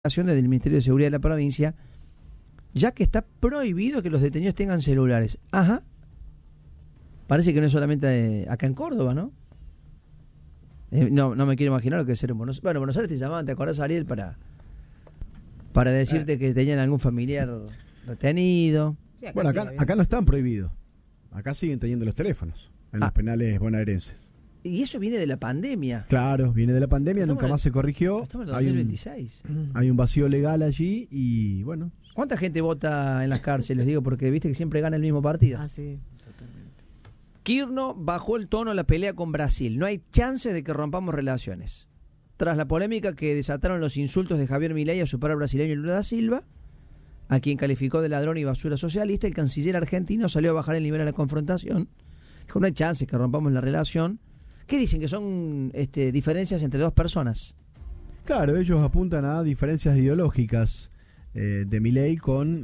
Sí, bueno, acá no están prohibidos. Acá siguen teniendo los teléfonos en los penales bonaerenses. Y eso viene de la pandemia. Claro, viene de la pandemia, nunca más se corrigió. Estamos en el 2026. Hay un vacío legal allí y bueno. ¿Cuánta gente vota en las cárceles? Digo, porque viste que siempre gana el mismo partido. Ah, sí, totalmente. Kirchner bajó el tono en la pelea con Brasil. No hay chance de que rompamos relaciones. Tras la polémica que desataron los insultos de Javier Milei a su par brasileño Lula da Silva, a quien calificó de ladrón y basura socialista, el canciller argentino salió a bajar el nivel de la confrontación. Dijo, no hay chance que rompamos la relación. ¿Qué dicen? Que son diferencias entre dos personas. Claro, ellos apuntan a diferencias ideológicas de Milei con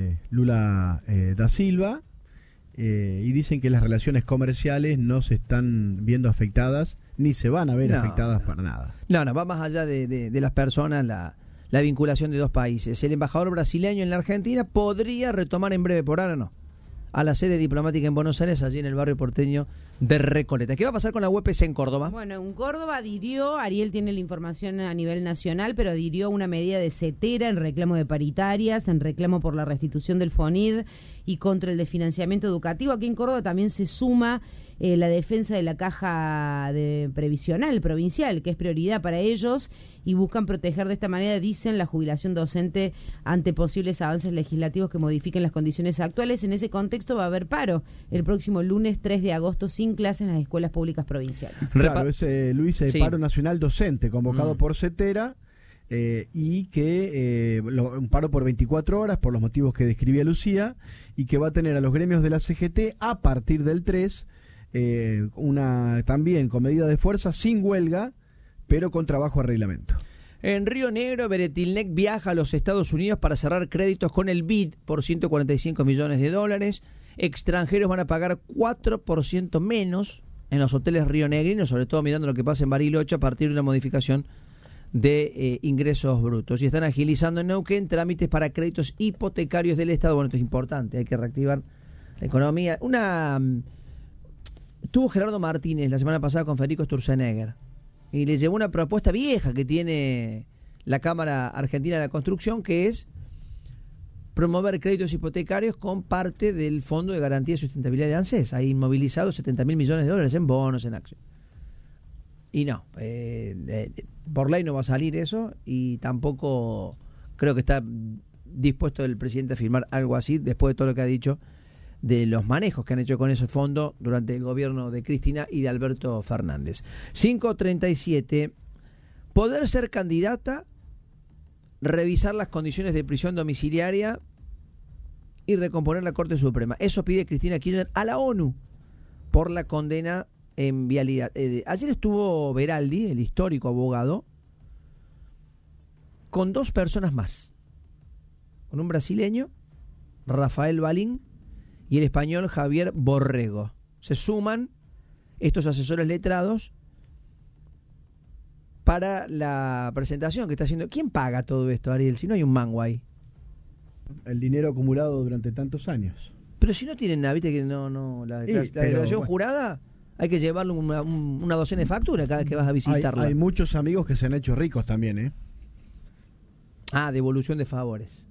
Lula da Silva y dicen que las relaciones comerciales no se están viendo afectadas ni se van a ver afectadas para nada. No, va más allá de las personas la vinculación de dos países. El embajador brasileño en la Argentina podría retomar en breve, por ahora no, a la sede diplomática en Buenos Aires, allí en el barrio porteño de Recoleta. ¿Qué va a pasar con la UPC en Córdoba? Bueno, en Córdoba adhirió, Ariel tiene la información a nivel nacional, pero adhirió una medida de setera en reclamo de paritarias, en reclamo por la restitución del FONID y contra el desfinanciamiento educativo. Aquí en Córdoba también se suma la defensa de la caja previsional provincial, que es prioridad para ellos, y buscan proteger de esta manera, dicen, la jubilación docente ante posibles avances legislativos que modifiquen las condiciones actuales. En ese contexto va a haber paro el próximo lunes 3 de agosto sin clases en las escuelas públicas provinciales. Claro, Luis, el paro nacional docente convocado por Cetera y que un paro por 24 horas por los motivos que describía Lucía y que va a tener a los gremios de la CGT a partir del 3 también con medida de fuerza, sin huelga, pero con trabajo a reglamento. En Río Negro, Beretilnec viaja a los Estados Unidos para cerrar créditos con el BID por $145 millones. Extranjeros van a pagar 4% menos en los hoteles rionegrinos, sobre todo mirando lo que pasa en Bariloche a partir de una modificación de ingresos brutos. Y están agilizando en Neuquén trámites para créditos hipotecarios del Estado. Bueno, esto es importante, hay que reactivar la economía. Estuvo Gerardo Martínez la semana pasada con Federico Sturzenegger y le llevó una propuesta vieja que tiene la Cámara Argentina de la Construcción, que es promover créditos hipotecarios con parte del Fondo de Garantía y Sustentabilidad de ANSES. Hay inmovilizados $70.000 millones en bonos, en acciones. Y no, por ley no va a salir eso, y tampoco creo que está dispuesto el presidente a firmar algo así después de todo lo que ha dicho de los manejos que han hecho con ese fondo durante el gobierno de Cristina y de Alberto Fernández. 5:37. Poder ser candidata, revisar las condiciones de prisión domiciliaria y recomponer la Corte Suprema. Eso pide Cristina Kirchner a la ONU por la condena en vialidad. Ayer estuvo Veraldi, el histórico abogado, con dos personas más. Con un brasileño, Rafael Balín, y el español Javier Borrego. Se suman estos asesores letrados para la presentación que está haciendo. ¿Quién paga todo esto, Ariel? Si no hay un mango ahí. El dinero acumulado durante tantos años. Pero si no tienen nada, viste que la declaración jurada, hay que llevarle una docena de facturas cada vez que vas a visitarla. Hay muchos amigos que se han hecho ricos también, ¿eh? Devolución de favores.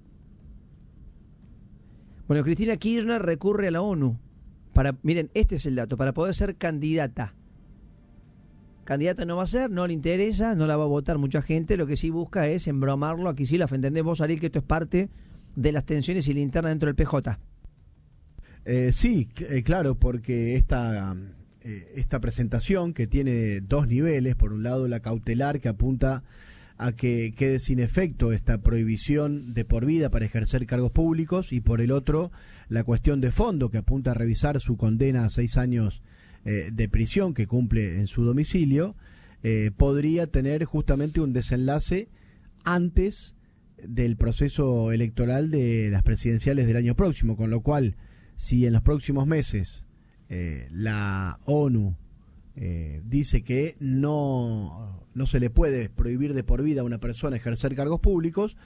Bueno, Cristina Kirchner recurre a la ONU miren, este es el dato, para poder ser candidata. Candidata no va a ser, no le interesa, no la va a votar mucha gente, lo que sí busca es embromarlo. Aquí sí, ¿entendés vos, Ariel, que esto es parte de las tensiones y la interna dentro del PJ? Sí, claro, porque esta presentación que tiene dos niveles, por un lado la cautelar que apunta a que quede sin efecto esta prohibición de por vida para ejercer cargos públicos, y por el otro la cuestión de fondo que apunta a revisar su condena a 6 años de prisión que cumple en su domicilio, podría tener justamente un desenlace antes del proceso electoral de las presidenciales del año próximo, con lo cual si en los próximos meses la ONU dice que no se le puede prohibir de por vida a una persona ejercer cargos públicos,